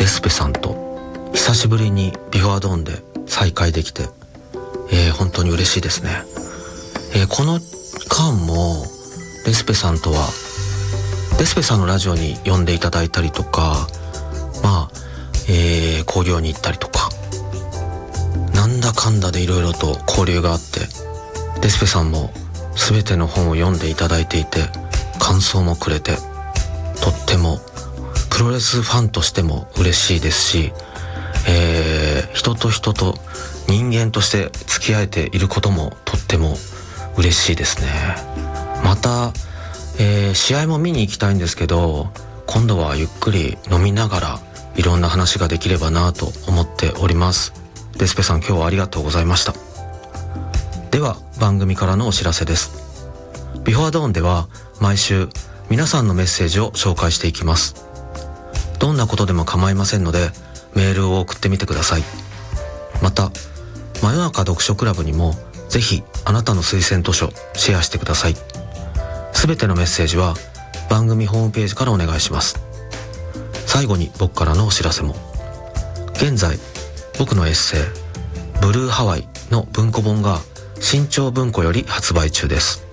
デスペさんと久しぶりにビフォアドーンで再会できて、本当に嬉しいですね。この間もデスペさんとはデスペさんのラジオに呼んでいただいたりとか、興行に行ったりとか、なんだかんだでいろいろと交流があって、デスペさんも全ての本を読んでいただいていて、感想もくれて、とってもプロレスファンとしても嬉しいですし、人と人と人間として付き合えていることもとっても嬉しいですね。また、試合も見に行きたいんですけど、今度はゆっくり飲みながらいろんな話ができればなと思っております。デスペさん、今日はありがとうございました。では番組からのお知らせです。ビフォアドーンでは毎週皆さんのメッセージを紹介していきます。どんなことでも構いませんのでメールを送ってみてください。また真夜中読書クラブにもぜひあなたの推薦図書シェアしてください。すべてのメッセージは番組ホームページからお願いします。最後に僕からのお知らせも。現在僕のエッセイブルーハワイの文庫本が新潮文庫より発売中です。